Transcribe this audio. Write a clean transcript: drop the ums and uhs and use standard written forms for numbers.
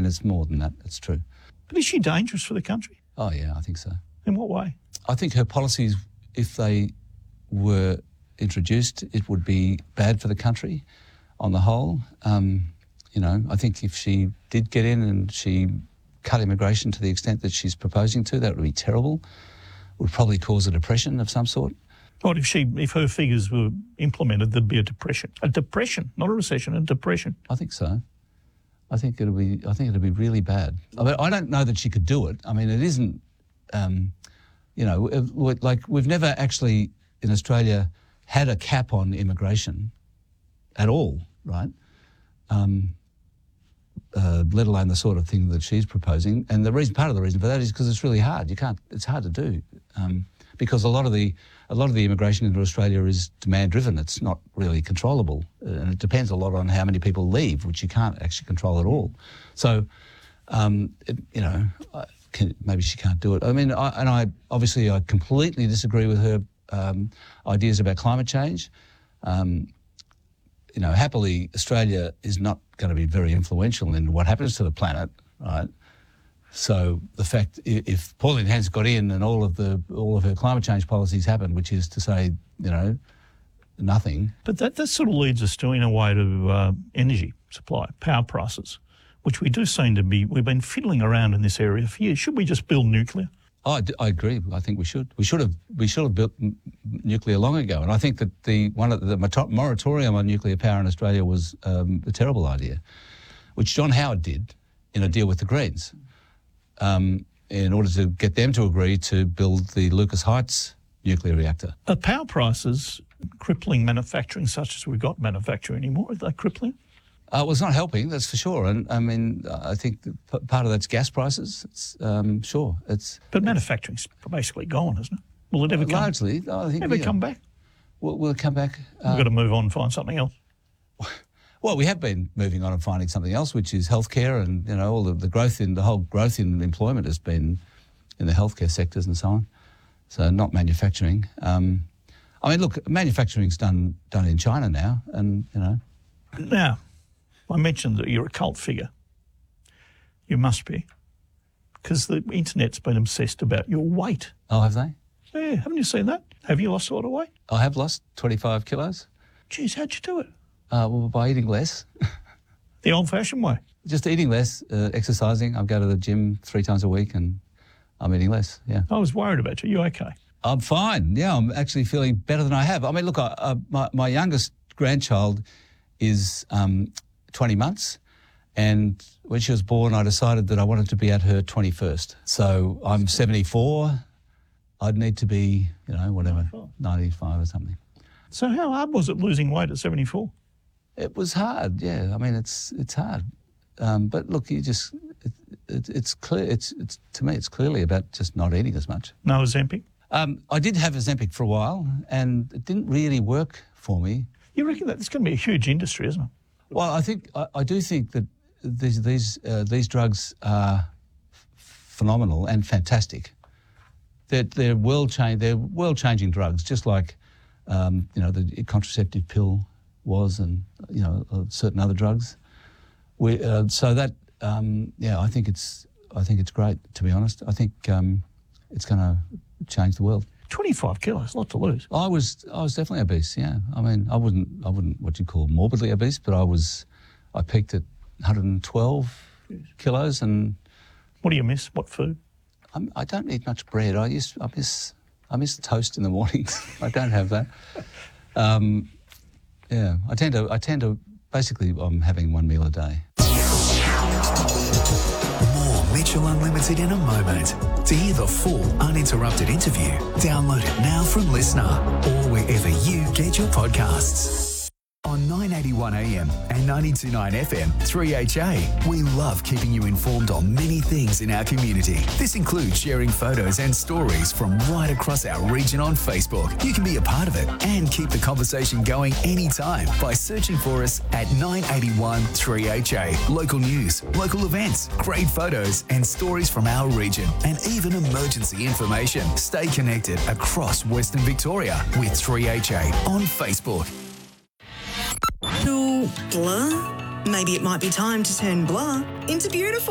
mean, it's more than that. It's true. But is she dangerous for the country? Oh, yeah, I think so. In what way? I think her policies, if they were introduced, it would be bad for the country on the whole. I think if she did get in and she cut immigration to the extent that she's proposing to, that would be terrible. Would probably cause a depression of some sort. What if her figures were implemented, there'd be a depression? A depression, not a recession, a depression. I think so. I think it'll be really bad. I mean, I don't know that she could do it. I mean, it isn't. Like we've never actually in Australia had a cap on immigration at all, right? Let alone the sort of thing that she's proposing. And part of the reason for that is because it's really hard. It's hard to do because a lot of the immigration into Australia is demand driven. It's not really controllable, and it depends a lot on how many people leave, which you can't actually control at all. So, maybe she can't do it. I mean, I completely disagree with her ideas about climate change. Happily, Australia is not going to be very influential in what happens to the planet, right? So the fact if Pauline Hanson got in and all of her climate change policies happened, which is to say, nothing. But that sort of leads us to, in a way, to energy supply, power prices, which we do seem to be. We've been fiddling around in this area for years. Should we just build nuclear? I agree. I think we should. We should have built nuclear long ago. And I think that the moratorium on nuclear power in Australia was a terrible idea, which John Howard did in a deal with the Greens, in order to get them to agree to build the Lucas Heights nuclear reactor. Are power prices crippling manufacturing, such as we've got manufacturing anymore? Are they crippling? Well, it's not helping, that's for sure. And I mean, I think part of that's gas prices. It's sure. But manufacturing's basically gone, isn't it? Will it ever come? Largely, I think. Ever come back? Will it come back? We've got to move on and find something else. Well, we have been moving on and finding something else, which is healthcare, and all the whole growth in employment has been in the healthcare sectors and so on. So not manufacturing. I mean, look, manufacturing's done in China now, and Now, I mentioned that you're a cult figure. You must be, because the internet's been obsessed about your weight. Oh, have they? Yeah, haven't you seen that? Have you lost a lot of weight? I have lost 25 kilos. Geez, how'd you do it? Well, by eating less. The old-fashioned way? Just eating less, exercising. I go to the gym 3 times a week and I'm eating less, yeah. I was worried about you. You okay? I'm fine, yeah. I'm actually feeling better than I have. I mean, look, my youngest grandchild is 20 months, and when she was born, I decided that I wanted to be at her 21st. So I'm 74. I'd need to be, 95 or something. So how hard was it losing weight at 74? It was hard, yeah. I mean, it's hard. But look, it's clear. To me, it's clearly about just not eating as much. No Ozempic? I did have Ozempic for a while, and it didn't really work for me. You reckon that it's going to be a huge industry, isn't it? Well, I do think that these drugs are phenomenal and fantastic. They're world-changing drugs, just like the contraceptive pill was, and certain other drugs. I think it's great, to be honest. I think it's going to change the world. 25 kilos, a lot to lose. I was definitely obese, yeah. I mean, I wouldn't what you call morbidly obese, but I peaked at 112 kilos. And what do you miss? What food? I don't eat much bread. I miss toast in the mornings. I don't have that. Yeah, I tend to basically I'm having one meal a day. More Mitchell Unlimited in a moment. To hear the full uninterrupted interview, download it now from Listener or wherever you get your podcasts. On 981am and 92.9 FM, 3HA, we love keeping you informed on many things in our community. This includes sharing photos and stories from right across our region on Facebook. You can be a part of it and keep the conversation going anytime by searching for us at 981 3HA. Local news, local events, great photos and stories from our region, and even emergency information. Stay connected across Western Victoria with 3HA on Facebook. Blur? Maybe it might be time to turn blur into beautiful.